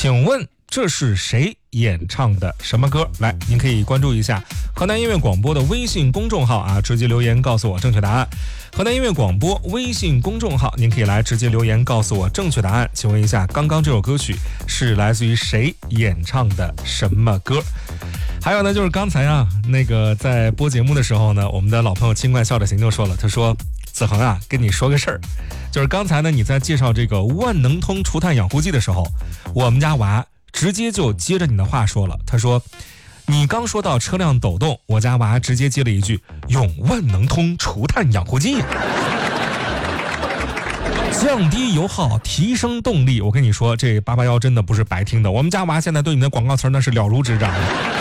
请问这是谁演唱的什么歌？来，您可以关注一下河南音乐广播的微信公众号啊，直接留言告诉我正确答案。河南音乐广播微信公众号，您可以来直接留言告诉我正确答案。请问一下，刚刚这首歌曲是来自于谁演唱的什么歌？还有呢，就是刚才啊，那个在播节目的时候呢，我们的老朋友轻快笑着行就说了，他说：“子恒啊，跟你说个事儿，就是刚才呢你在介绍这个万能通除碳养护剂的时候，我们家娃直接就接着你的话说了，他说。”你刚说到车辆抖动，我家娃直接接了一句用万能通除碳养护剂，降低油耗，提升动力。我跟你说，这881真的不是白听的，我们家娃现在对你的广告词那是了如指掌。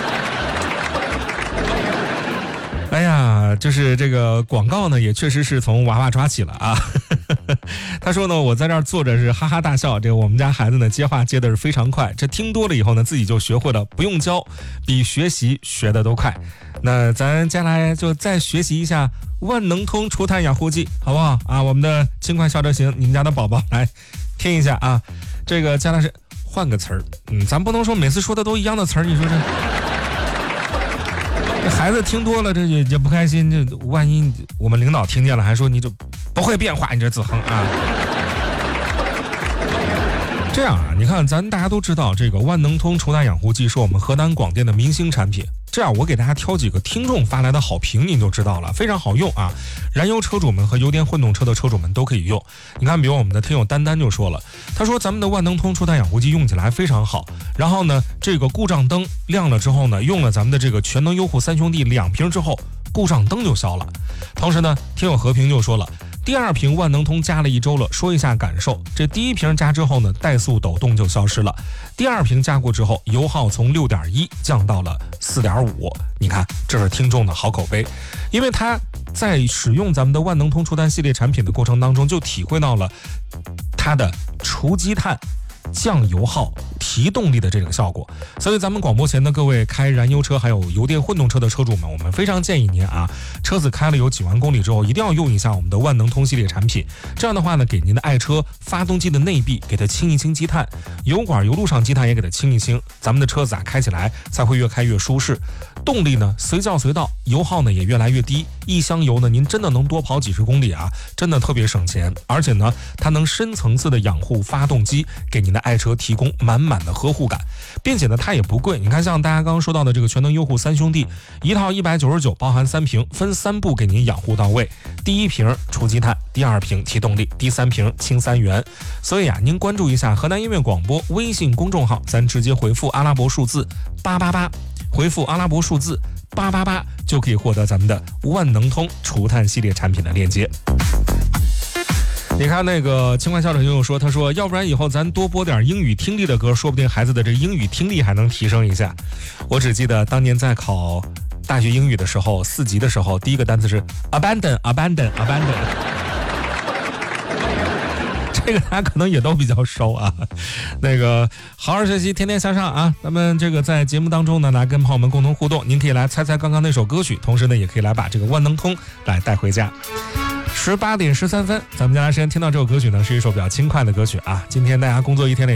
哎呀，就是这个广告呢，也确实是从娃娃抓起了啊。他说呢，我在这儿坐着是哈哈大笑，这个我们家孩子呢接话接的是非常快，这听多了以后呢，自己就学会了，不用教，比学习学的都快。那咱接下来就再学习一下万能通除碳养护剂，好不好啊？我们的轻快笑着行，你们家的宝宝来听一下啊。这个接下来是换个词儿，咱不能说每次说的都一样的词儿，你说这。这孩子听多了，这也不开心。这万一我们领导听见了，还说你就不会变化，你这子恒啊！这样啊，你看，咱大家都知道，这个万能通除碳养护剂是我们河南广电的明星产品。这样，我给大家挑几个听众发来的好评，您就知道了，非常好用啊！燃油车主们和油电混动车的车主们都可以用。你看，比如我们的听友丹丹就说了，他说咱们的万能通除碳养护剂用起来非常好。然后呢，这个故障灯亮了之后呢，用了咱们的这个全能优护3兄弟2瓶之后，故障灯就消了。同时呢，听友和平就说了。第2瓶万能通加了1周了，说一下感受。这第1瓶加之后呢，怠速抖动就消失了。第2瓶加过之后，油耗从6.1降到了4.5。你看，这是听众的好口碑，因为他在使用咱们的万能通除碳系列产品的过程当中，就体会到了它的除积碳、降油耗、提动力的这个效果。所以咱们广播前的各位开燃油车还有油电混动车的车主们，我们非常建议您啊，车子开了有几万公里之后，一定要用一下我们的万能通系列产品。这样的话呢，给您的爱车发动机的内壁给它清一清积碳，油管油路上积碳也给它清一清，咱们的车子啊开起来才会越开越舒适。动力呢随叫随到，油耗呢也越来越低，一箱油呢您真的能多跑几十公里啊，真的特别省钱。而且呢，它能深层次的养护发动机，给您的爱车提供满满的呵护感，并且呢它也不贵。你看，像大家刚刚说到的这个全能优护3兄弟，一套199，包含3瓶，分3步给您养护到位。第1瓶除积碳，第2瓶提动力，第3瓶清3元。所以啊，您关注一下河南音乐广播微信公众号，咱直接回复阿拉伯数字888，回复阿拉伯数字888，就可以获得咱们的万能通除碳系列产品的链接。你看那个轻快校长又说，他说要不然以后咱多播点英语听力的歌，说不定孩子的这英语听力还能提升一下。我只记得当年在考大学英语的时候，4级的时候，第一个单词是 abandon。 这个大家可能也都比较熟啊。那个好好学习，天天向上啊！咱们这个在节目当中呢，来跟朋友们共同互动，您可以来猜猜刚刚那首歌曲，同时呢，也可以来把这个万能通来带回家。18点13分，咱们接下来时间听到这首歌曲呢，是一首比较轻快的歌曲啊。今天大家工作一天的